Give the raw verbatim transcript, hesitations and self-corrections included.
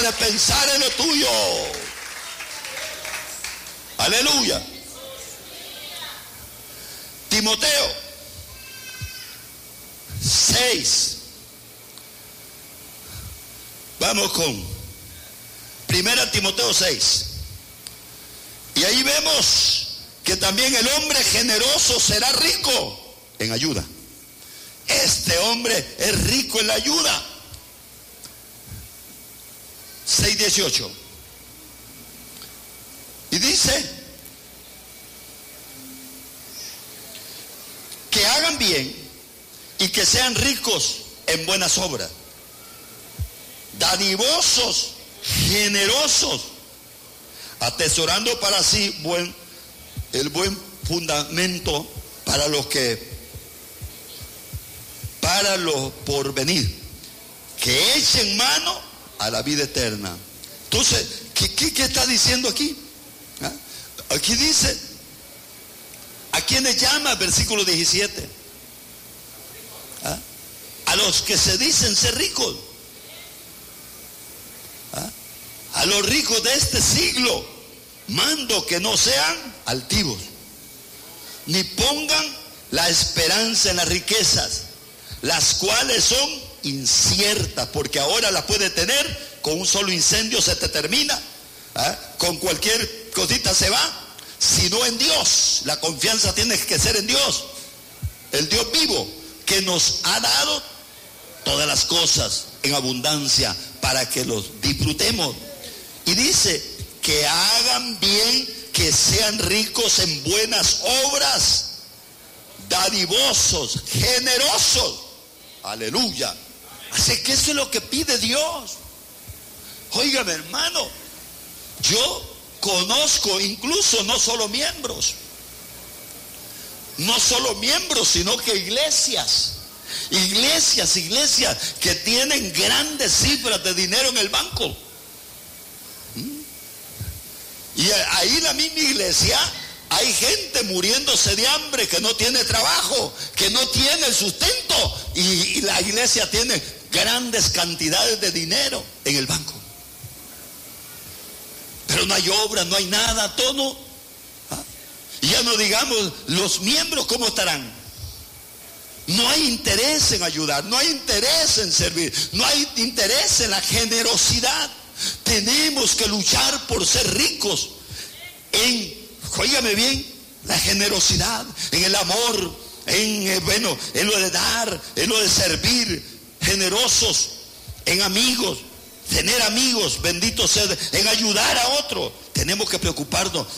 de pensar en lo tuyo. Aleluya. Timoteo seis. Vamos con Primera Timoteo seis. Y ahí vemos que también el hombre generoso será rico en ayuda. Este hombre es rico en la ayuda. seis dieciocho. Y dice que hagan bien y que sean ricos en buenas obras, dadivosos, generosos, atesorando para sí buen, el buen fundamento para los que para los por venir, que echen mano a la vida eterna. Entonces, ¿qué, qué, qué está diciendo aquí? ¿Ah? Aquí dice, ¿a quiénes llama? Versículo diecisiete. ¿Ah? A los que se dicen ser ricos. ¿Ah? A los ricos de este siglo mando que no sean altivos, ni pongan la esperanza en las riquezas, las cuales son inciertas, porque ahora las puede tener, con un solo incendio se te termina, ¿eh? Con cualquier cosita se va, sino en Dios. La confianza tiene que ser en Dios, el Dios vivo, que nos ha dado todas las cosas en abundancia para que los disfrutemos. Y dice que hagan bien, que sean ricos en buenas obras, dadivosos, generosos. Aleluya. Así que eso es lo que pide Dios. Óigame, hermano, yo conozco incluso no solo miembros, no solo miembros, sino que iglesias, iglesias, iglesias que tienen grandes cifras de dinero en el banco. ¿Mm? Y ahí la misma iglesia hay gente muriéndose de hambre, que no tiene trabajo, que no tiene el sustento, y, y la iglesia tiene grandes cantidades de dinero en el banco. Pero no hay obra, no hay nada, todo. ¿Ah? Y ya no digamos los miembros cómo estarán. No hay interés en ayudar, no hay interés en servir, no hay interés en la generosidad. Tenemos que luchar por ser ricos en, óigame bien, la generosidad, en el amor, en, eh, bueno, en lo de dar, en lo de servir, generosos, en amigos, tener amigos, bendito sea, en ayudar a otros. Tenemos que preocuparnos